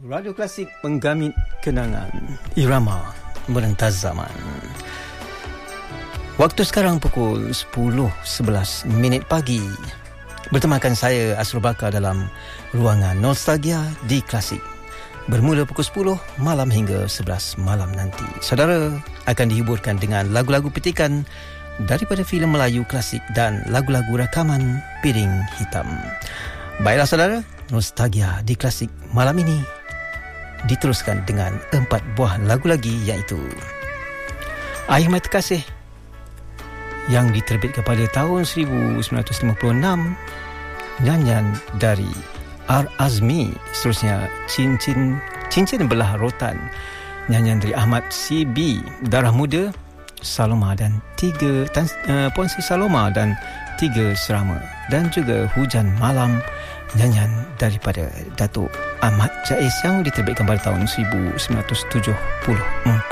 Radio Klasik menggamit kenangan, irama merentas zaman. Waktu sekarang pukul 10.11 pagi. Bertemakan saya Asrul Bakar dalam ruangan Nostalgia di Klasik. Bermula pukul 10 malam hingga 11 malam nanti. Saudara akan dihiburkan dengan lagu-lagu petikan daripada filem Melayu klasik dan lagu-lagu rakaman Piring Hitam. Baiklah saudara, Nostalgia di Klasik malam ini diteruskan dengan 4 buah lagu lagi, iaitu Air Mata Kasih yang diterbitkan pada tahun 1956, nyanyian dari R. Azmi. Seterusnya Cincin Belah Rotan, nyanyian dari Ahmad C.B. Darah Muda, Saloma dan Puan Sri Saloma dan Tiga Serama, dan juga Hujan Malam, nyanyian daripada Datuk Ahmad Jais yang diterbitkan pada tahun 1974.